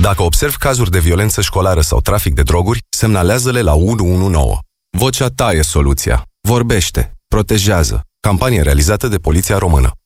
Dacă observi cazuri de violență școlară sau trafic de droguri, semnalează-le la 119. Vocea ta e soluția. Vorbește. Protejează. Campanie realizată de Poliția Română.